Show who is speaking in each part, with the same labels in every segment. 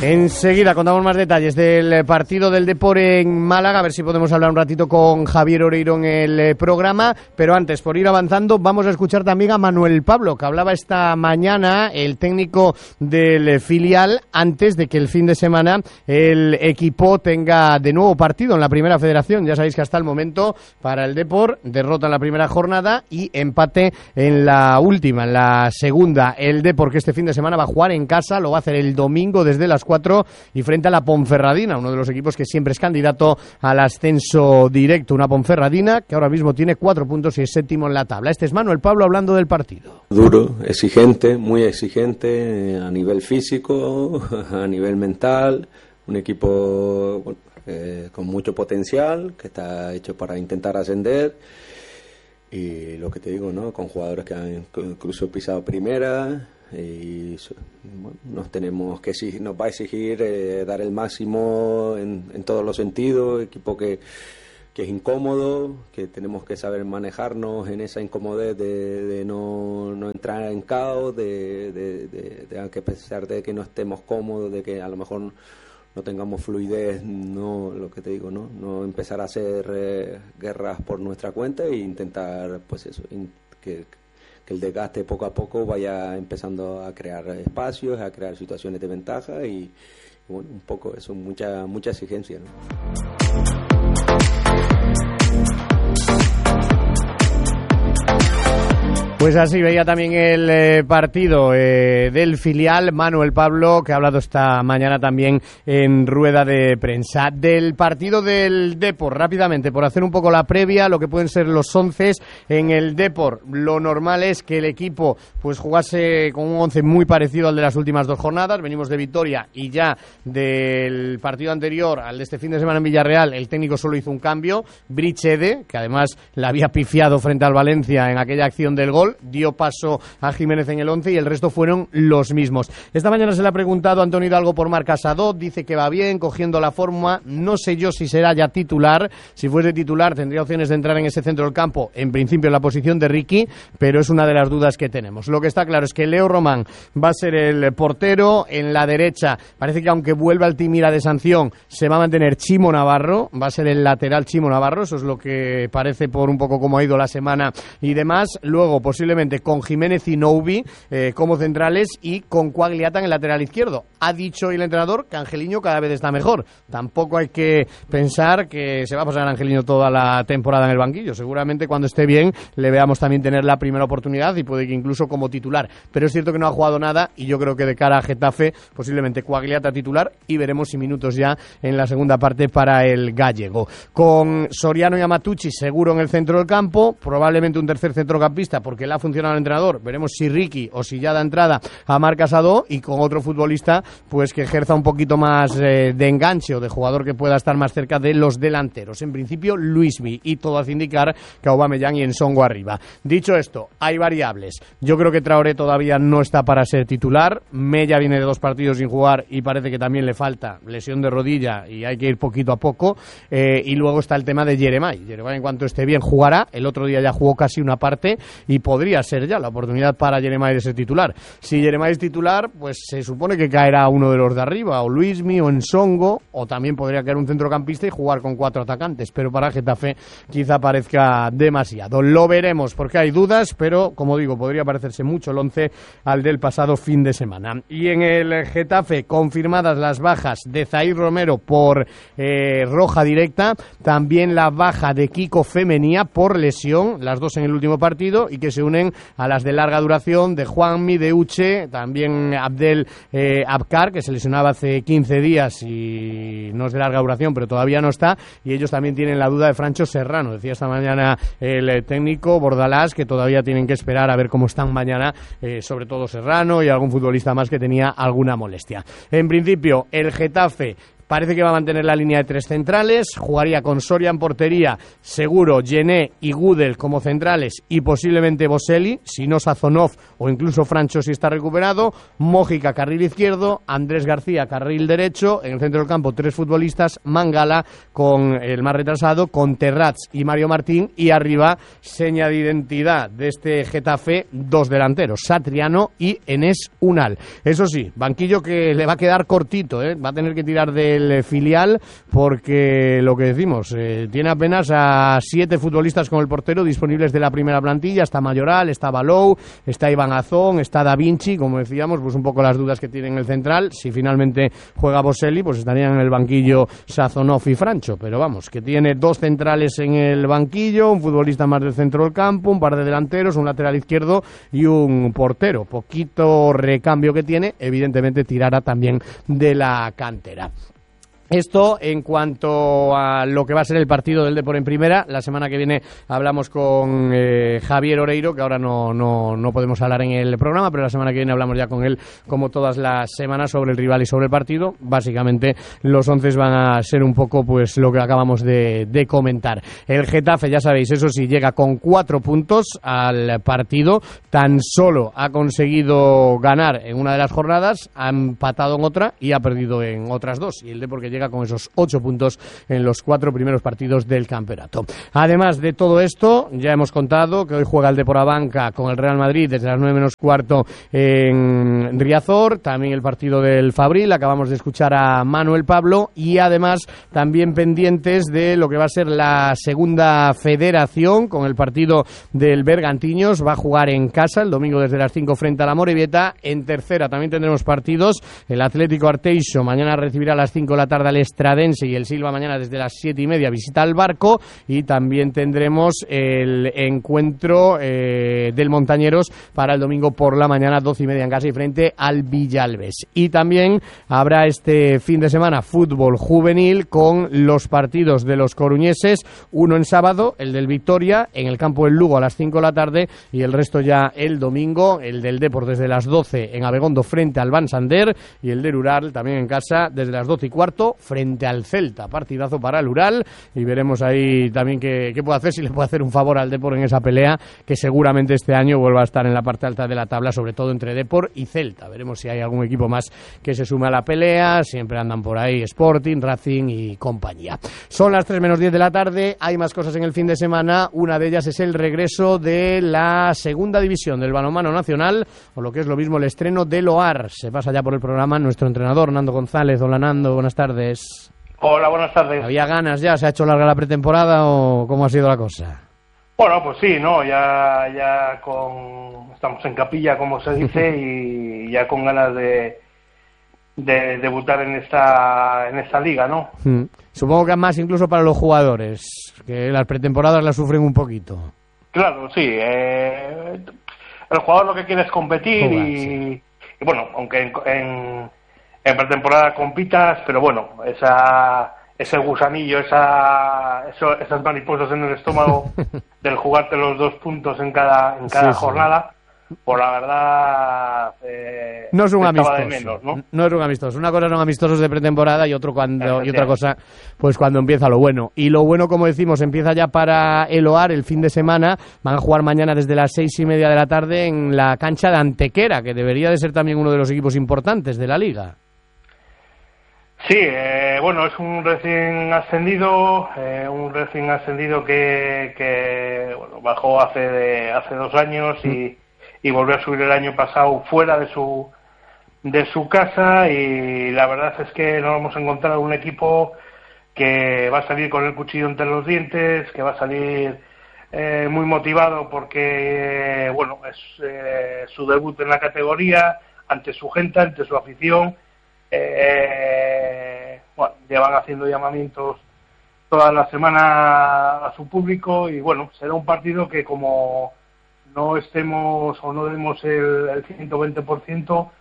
Speaker 1: Enseguida contamos más detalles del partido del Depor en Málaga, a ver si podemos hablar un ratito con Javier Oreiro en el programa, pero antes, por ir avanzando, vamos a escuchar también a Manuel Pablo, que hablaba esta mañana, el técnico del filial, antes de que el fin de semana el equipo tenga de nuevo partido en la Primera Federación. Ya sabéis que hasta el momento para el Depor, derrota en la primera jornada y empate en la última, en la segunda. El Depor, que este fin de semana va a jugar en casa, lo va a hacer el domingo desde las 4 y frente a la Ponferradina, uno de los equipos que siempre es candidato al ascenso directo. Una Ponferradina que ahora mismo tiene 4 puntos y es séptimo en la tabla. Este es Manuel Pablo hablando del partido.
Speaker 2: Duro, exigente, muy exigente a nivel físico, a nivel mental. Un equipo con mucho potencial, que está hecho para intentar ascender. Y lo que te digo, ¿no? Con jugadores que han incluso pisado primera. Y bueno, nos va a exigir dar el máximo en todos los sentidos. Equipo que es incómodo, que tenemos que saber manejarnos en esa incomodidad de no entrar en caos, de que a pesar de que no estemos cómodos, de que a lo mejor no tengamos fluidez, no, lo que te digo, no empezar a hacer guerras por nuestra cuenta e intentar, pues eso, que el desgaste poco a poco vaya empezando a crear espacios, a crear situaciones de ventaja y bueno, un poco eso, mucha exigencia, ¿no?
Speaker 1: Pues así veía también el partido del filial Manuel Pablo, que ha hablado esta mañana también en rueda de prensa. Del partido del Depor, rápidamente, por hacer un poco la previa, lo que pueden ser los 11 en el Depor. Lo normal es que el equipo pues jugase con un 11 muy parecido al de las últimas 2 jornadas. Venimos de victoria y ya del partido anterior al de este fin de semana en Villarreal, el técnico solo hizo un cambio. Brichede, que además la había pifiado frente al Valencia en aquella acción del gol, dio paso a Jiménez en el 11 y el resto fueron los mismos. Esta mañana se le ha preguntado a Antonio Hidalgo por Marc Assadó, dice que va bien, cogiendo la forma. No sé yo si será ya titular. Si fuese titular tendría opciones de entrar en ese centro del campo, en principio en la posición de Ricky, pero es una de las dudas que tenemos. Lo que está claro es que Leo Román va a ser el portero. En la derecha parece que aunque vuelva Altimira de sanción, se va a mantener Chimo Navarro, va a ser el lateral Chimo Navarro, eso es lo que parece por un poco cómo ha ido la semana y demás. Luego posiblemente con Jiménez y Noubi como centrales y con Quagliata en el lateral izquierdo. Ha dicho hoy el entrenador que Angeliño cada vez está mejor. Tampoco hay que pensar que se va a pasar Angeliño toda la temporada en el banquillo. Seguramente cuando esté bien le veamos también tener la primera oportunidad y puede que incluso como titular. Pero es cierto que no ha jugado nada y yo creo que de cara a Getafe posiblemente Quagliata titular y veremos si minutos ya en la segunda parte para el gallego. Con Soriano y Amatucci seguro en el centro del campo, probablemente un tercer centrocampista porque le ha funcionado el entrenador. Veremos si Ricky o si ya da entrada a Marc Assadó y con otro futbolista pues que ejerza un poquito más de enganche o de jugador que pueda estar más cerca de los delanteros. En principio Luismi y todo hace indicar que Aubameyang y Ensongo arriba. Dicho esto, hay variables. Yo creo que Traoré todavía no está para ser titular. Mella viene de 2 partidos sin jugar y parece que también le falta lesión de rodilla y hay que ir poquito a poco. Y luego está el tema de Jeremai. Jeremai en cuanto esté bien jugará. El otro día ya jugó casi una parte y podría ser ya la oportunidad para Jeremai de ser titular. Si Jeremai es titular, pues se supone que caerá uno de los de arriba, o Luismi o Ensongo, o también podría caer un centrocampista y jugar con 4 atacantes, pero para Getafe quizá parezca demasiado. Lo veremos porque hay dudas, pero como digo, podría parecerse mucho el 11 al del pasado fin de semana. Y en el Getafe, confirmadas las bajas de Zaïr Romero por roja directa, también la baja de Kiko Femenía por lesión, las dos en el último partido, y que se unen a las de larga duración de Juanmi, de Uche, también Abdel Abkar, que se lesionaba hace 15 días y no es de larga duración, pero todavía no está, y ellos también tienen la duda de Francho Serrano. Decía esta mañana el técnico Bordalás que todavía tienen que esperar a ver cómo están mañana, sobre todo Serrano y algún futbolista más que tenía alguna molestia. En principio, el Getafe parece que va a mantener la línea de 3 centrales, jugaría con Soria en portería, seguro Gené y Gudel como centrales y posiblemente Boselli, si no Sazonov o incluso Francho si está recuperado, Mójica carril izquierdo, Andrés García carril derecho, en el centro del campo 3 futbolistas, Mangala con el más retrasado, con Terrats y Mario Martín, y arriba seña de identidad de este Getafe, 2 delanteros, Satriano y Enes Unal. Eso sí, banquillo que le va a quedar cortito, va a tener que tirar del filial porque lo que decimos, tiene apenas a 7 futbolistas con el portero disponibles de la primera plantilla. Está Mayoral, está Balou, está Iván Azón, está Da Vinci, como decíamos, pues un poco las dudas que tiene en el central. Si finalmente juega Boselli, pues estarían en el banquillo Sazonov y Francho, pero vamos, que tiene 2 centrales en el banquillo, un futbolista más del centro del campo, un par de delanteros, un lateral izquierdo y un portero. Poquito recambio que tiene, evidentemente tirará también de la cantera. Esto en cuanto a lo que va a ser el partido del Depor en primera. La semana que viene hablamos con Javier Oreiro, que ahora no podemos hablar en el programa, pero la semana que viene hablamos ya con él, como todas las semanas, sobre el rival y sobre el partido. Básicamente los 11 van a ser un poco pues lo que acabamos de comentar. El Getafe, ya sabéis, eso sí, llega con 4 puntos al partido. Tan solo ha conseguido ganar en una de las jornadas, ha empatado en otra y ha perdido en otras 2. Y el Depor que llega con esos 8 puntos en los 4 primeros partidos del campeonato. Además de todo esto, ya hemos contado que hoy juega el Depor a banca con el Real Madrid desde las 9 menos cuarto en Riazor, también el partido del Fabril, acabamos de escuchar a Manuel Pablo, y además también pendientes de lo que va a ser la segunda federación con el partido del Bergantiños. Va a jugar en casa el domingo desde las 5 frente a la Morevieta. En tercera también tendremos partidos, el Atlético Arteixo mañana recibirá a las 5 de la tarde al Estradense y el Silva mañana desde las 7:30 visita al Barco, y también tendremos el encuentro del Montañeros para el domingo por la mañana 12:30 en casa y frente al Villalbes. Y también habrá este fin de semana fútbol juvenil con los partidos de los coruñeses, uno en sábado, el del Victoria en el campo del Lugo a las 5 de la tarde, y el resto ya el domingo, el del Depor desde las 12 en Abegondo frente al Van Sander, y el del Ural también en casa desde las 12:15 frente al Celta. Partidazo para el Ural, y veremos ahí también qué puede hacer, si le puede hacer un favor al Depor en esa pelea, que seguramente este año vuelva a estar en la parte alta de la tabla, sobre todo entre Depor y Celta. Veremos si hay algún equipo más que se sume a la pelea. Siempre andan por ahí Sporting, Racing y compañía. Son las 3 menos 10 de la tarde, hay más cosas en el fin de semana. Una de ellas es el regreso de la segunda división del balonmano nacional, o lo que es lo mismo, el estreno del OAR. Se pasa ya por el programa nuestro entrenador, Nando González. Hola Nando, buenas tardes.
Speaker 3: Hola, buenas tardes.
Speaker 1: ¿Había ganas ya? ¿Se ha hecho larga la pretemporada o cómo ha sido la cosa?
Speaker 3: Bueno, pues sí, ¿no? Ya estamos en capilla, como se dice, y ya con ganas de debutar en esta liga, ¿no?
Speaker 1: Supongo que más incluso para los jugadores, que las pretemporadas las sufren un poquito.
Speaker 3: Claro, sí. El jugador lo que quiere es competir y bueno, aunque en pretemporada compitas, pero bueno, ese gusanillo, esas mariposas en el estómago del jugarte los 2 puntos en cada jornada, por la verdad
Speaker 1: no es un amistoso,
Speaker 3: de menos, ¿no?
Speaker 1: No es un amistoso. Una cosa son amistosos de pretemporada y otra cosa pues cuando empieza lo bueno. Y lo bueno, como decimos, empieza ya para el OAR el fin de semana. Van a jugar mañana desde las 6:30 de la tarde en la cancha de Antequera, que debería de ser también uno de los equipos importantes de la liga.
Speaker 3: Sí, bueno, es un recién ascendido que bueno, bajó hace 2 años y volvió a subir el año pasado fuera de su casa, y la verdad es que nos hemos encontrado un equipo que va a salir con el cuchillo entre los dientes, que va a salir muy motivado porque bueno, es su debut en la categoría, ante su gente, ante su afición. Bueno, llevan haciendo llamamientos toda la semana a su público, y bueno, será un partido que como no estemos o no demos el 120%,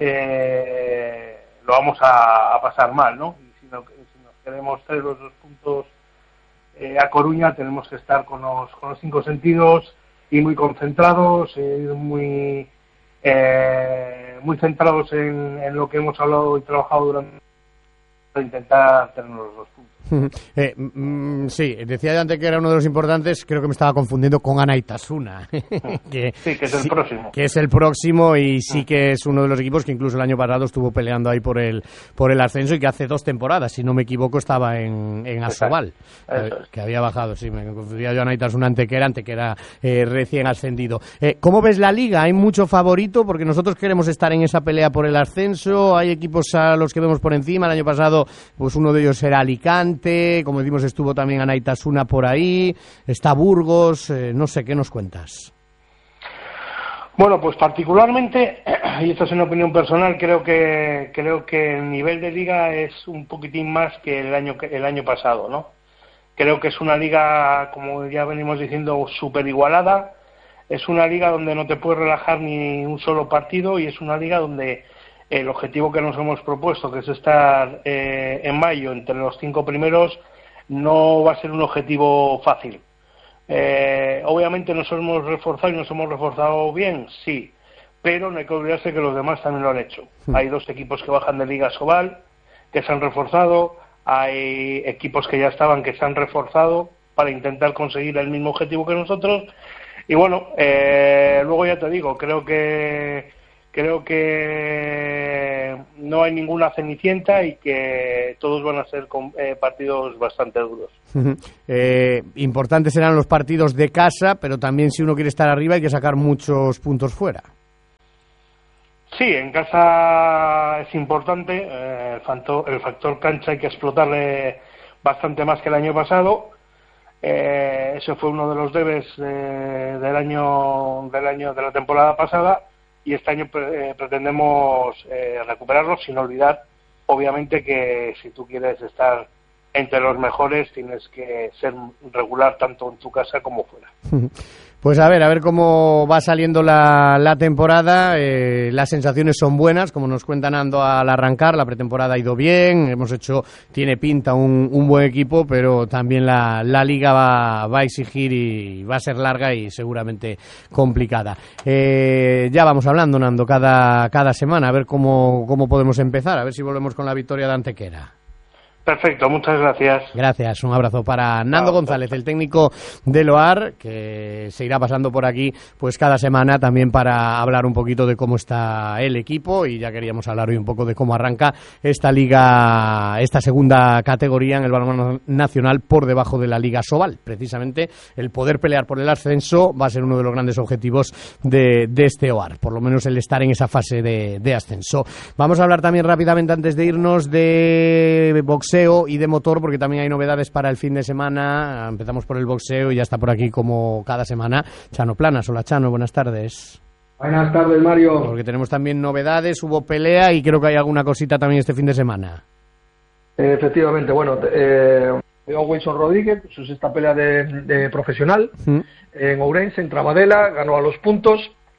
Speaker 3: lo vamos a pasar mal, ¿no? Y si nos queremos traer los 2 puntos a Coruña, tenemos que estar con los 5 sentidos y muy concentrados, muy centrados en lo que hemos hablado y trabajado durante intentar tener los 2 puntos.
Speaker 1: Sí, decía yo antes que era uno de los importantes, creo que me estaba confundiendo con Anaitasuna.
Speaker 3: que es el próximo.
Speaker 1: Que es el próximo y sí que es uno de los equipos que incluso el año pasado estuvo peleando ahí por el ascenso y que hace 2 temporadas, si no me equivoco, estaba en Asobal, que había bajado, sí, me confundía yo Anaitasuna Antequera recién ascendido. ¿Cómo ves la liga? ¿Hay mucho favorito? Porque nosotros queremos estar en esa pelea por el ascenso, hay equipos a los que vemos por encima, el año pasado pues uno de ellos era Alicante, como decimos estuvo también Anaitasuna por ahí, está Burgos, no sé, ¿qué nos cuentas?
Speaker 3: Bueno, pues particularmente, y esta es una opinión personal, creo que el nivel de liga es un poquitín más que el año pasado, ¿no? Creo que es una liga, como ya venimos diciendo, súper igualada, es una liga donde no te puedes relajar ni un solo partido y es una liga donde el objetivo que nos hemos propuesto, que es estar en mayo entre los 5 primeros, no va a ser un objetivo fácil. Obviamente nos hemos reforzado y nos hemos reforzado bien, sí, pero no hay que olvidarse que los demás también lo han hecho. Hay 2 equipos que bajan de Liga Asobal, que se han reforzado, hay equipos que ya estaban que se han reforzado para intentar conseguir el mismo objetivo que nosotros. Y bueno, luego ya te digo, creo que no hay ninguna cenicienta y que todos van a ser partidos bastante duros.
Speaker 1: Importantes serán los partidos de casa, pero también si uno quiere estar arriba hay que sacar muchos puntos fuera.
Speaker 3: Sí, en casa es importante, el factor cancha hay que explotarle bastante más que el año pasado. Ese fue uno de los debes de la temporada pasada. Y este año pretendemos recuperarlo, sin olvidar, obviamente, que si tú quieres estar entre los mejores tienes que ser regular tanto en tu casa como fuera.
Speaker 1: Pues a ver cómo va saliendo la temporada. Las sensaciones son buenas, como nos cuentan Ando al arrancar. La pretemporada ha ido bien, tiene pinta un buen equipo, pero también la liga va a exigir y va a ser larga y seguramente complicada. Ya vamos hablando, Nando, cada semana, a ver cómo podemos empezar, a ver si volvemos con la victoria de Antequera.
Speaker 3: Perfecto, muchas gracias.
Speaker 1: Gracias, un abrazo para Nando González, el técnico del OAR, que se irá pasando por aquí pues cada semana también para hablar un poquito de cómo está el equipo, y ya queríamos hablar hoy un poco de cómo arranca esta liga, esta segunda categoría en el balonmano nacional por debajo de la Liga Asobal. Precisamente el poder pelear por el ascenso va a ser uno de los grandes objetivos de este OAR, por lo menos el estar en esa fase de ascenso. Vamos a hablar también rápidamente, antes de irnos, de boxeo y de motor, porque también hay novedades para el fin de semana. Empezamos por el boxeo y ya está por aquí como cada semana Chano Planas. Hola Chano, buenas tardes.
Speaker 4: Buenas tardes, Mario.
Speaker 1: Porque tenemos también novedades, hubo pelea y creo que hay alguna cosita también este fin de semana.
Speaker 4: Efectivamente, bueno, Wilson Rodríguez, pues esta pelea de profesional en Ourense, en Trabadela, ganó a los puntos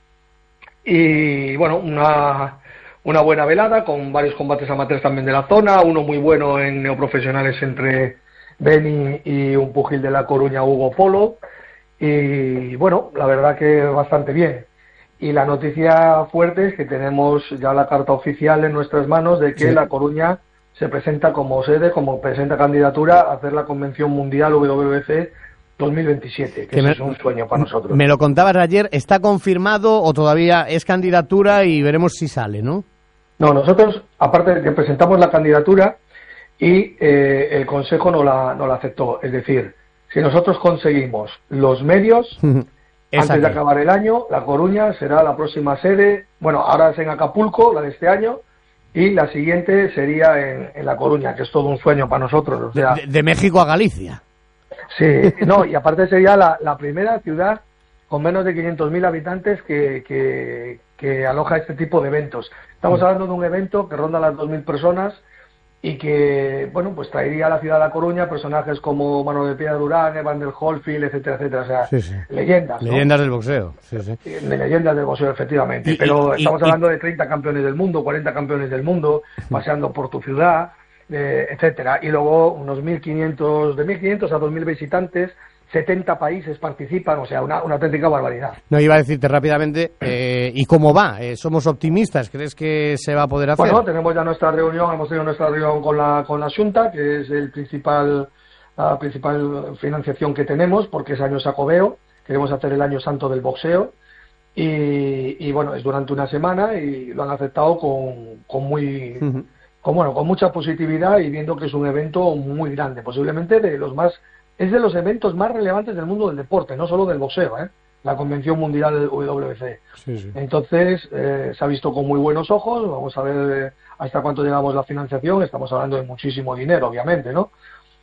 Speaker 4: y bueno, una buena velada con varios combates amateurs también de la zona, uno muy bueno en neoprofesionales entre Beni y un pugil de La Coruña, Hugo Polo, y bueno, la verdad que bastante bien. Y la noticia fuerte es que tenemos ya la carta oficial en nuestras manos de que sí, La Coruña se presenta como sede, como presenta candidatura a hacer la Convención Mundial WBC 2027, que es un sueño para nosotros.
Speaker 1: Me lo contabas ayer, ¿está confirmado o todavía es candidatura y veremos si sale, no?
Speaker 4: No, nosotros, aparte de que presentamos la candidatura y el Consejo no la aceptó, es decir, si nosotros conseguimos los medios, antes de acabar el año, La Coruña será la próxima sede, bueno, ahora es en Acapulco, la de este año, y la siguiente sería en La Coruña, que es todo un sueño para nosotros. O sea,
Speaker 1: de México a Galicia.
Speaker 4: Sí, no, y aparte sería la primera ciudad con menos de 500.000 habitantes que aloja este tipo de eventos. Estamos hablando de un evento que ronda las 2.000 personas y que, bueno, pues traería a la ciudad de La Coruña personajes como Mano de Piedra Durán, Evander Holyfield, etcétera, etcétera. O sea, sí. Leyendas, ¿no?
Speaker 1: Leyendas del boxeo. Sí.
Speaker 4: De leyendas del boxeo, efectivamente. Pero estamos hablando de 30 campeones del mundo, 40 campeones del mundo, paseando por tu ciudad, etcétera. Y luego unos 1.500, de 1.500 a 2.000 visitantes, 70 países participan, o sea, una auténtica barbaridad.
Speaker 1: No, iba a decirte rápidamente, ¿y cómo va? ¿Somos optimistas? ¿Crees que se va a poder hacer?
Speaker 4: Bueno, tenemos ya nuestra reunión, hemos tenido nuestra reunión con la Xunta, que es la principal financiación que tenemos, porque es año Xacobeo, queremos hacer el año santo del boxeo, y bueno, es durante una semana y lo han aceptado con mucha positividad y viendo que es un evento muy grande, posiblemente es de los eventos más relevantes del mundo del deporte, no solo del boxeo, la Convención Mundial del WBC.
Speaker 1: Sí.
Speaker 4: Entonces, se ha visto con muy buenos ojos, vamos a ver hasta cuánto llegamos la financiación, estamos hablando de muchísimo dinero, obviamente, ¿no?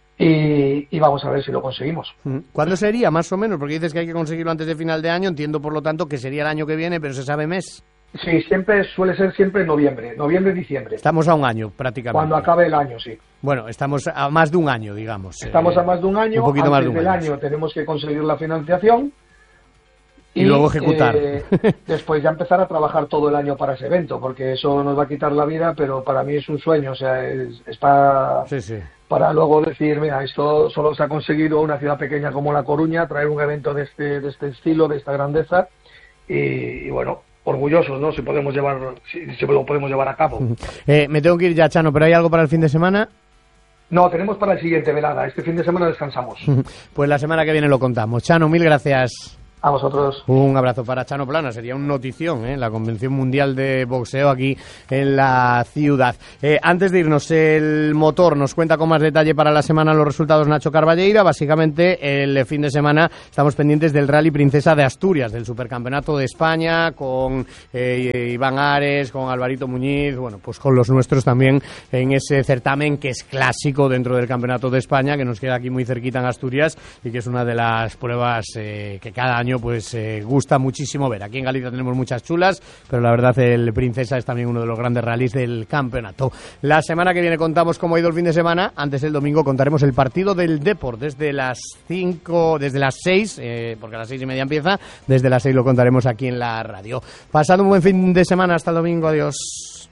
Speaker 4: Y vamos a ver si lo conseguimos.
Speaker 1: ¿Cuándo sería, más o menos? Porque dices que hay que conseguirlo antes de final de año, entiendo por lo tanto que sería el año que viene, pero ¿se sabe mes?
Speaker 4: Sí, suele ser siempre noviembre, diciembre.
Speaker 1: Estamos a un año, prácticamente.
Speaker 4: Cuando acabe el año, sí.
Speaker 1: Bueno, estamos a más de un año, digamos.
Speaker 4: Estamos a más de un año,
Speaker 1: un poquito
Speaker 4: antes
Speaker 1: más de un
Speaker 4: del
Speaker 1: año,
Speaker 4: año tenemos que conseguir la financiación.
Speaker 1: Y luego ejecutar.
Speaker 4: Después ya empezar a trabajar todo el año para ese evento, porque eso nos va a quitar la vida, pero para mí es un sueño, o sea, es para luego decir, mira, esto solo se ha conseguido en una ciudad pequeña como La Coruña, traer un evento de este estilo, de esta grandeza, y bueno, orgullosos, ¿no? Si lo podemos llevar a cabo.
Speaker 1: Me tengo que ir ya, Chano, pero ¿hay algo para el fin de semana?
Speaker 4: No, tenemos para el siguiente velada. Este fin de semana descansamos.
Speaker 1: Pues la semana que viene lo contamos. Chano, mil gracias.
Speaker 4: A vosotros.
Speaker 1: Un abrazo para Chano Plana, sería un notición, la Convención Mundial de Boxeo aquí en la ciudad. Antes de irnos, el motor nos cuenta con más detalle para la semana los resultados Nacho Carballeira. Básicamente, el fin de semana estamos pendientes del Rally Princesa de Asturias, del Supercampeonato de España, con Iván Ares, con Alvarito Muñiz, bueno, pues con los nuestros también en ese certamen que es clásico dentro del Campeonato de España, que nos queda aquí muy cerquita en Asturias y que es una de las pruebas que cada año pues gusta muchísimo ver. Aquí en Galicia tenemos muchas chulas, pero la verdad el Princesa es también uno de los grandes rallies del campeonato. La semana que viene contamos cómo ha ido el fin de semana. Antes del domingo contaremos el partido del Depor desde las 6, porque a las 6:30 empieza. Desde las 6 lo contaremos aquí en la radio. Pasad un buen fin de semana. Hasta el domingo. Adiós.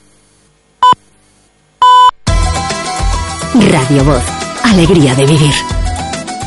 Speaker 5: Radio Voz, alegría de vivir.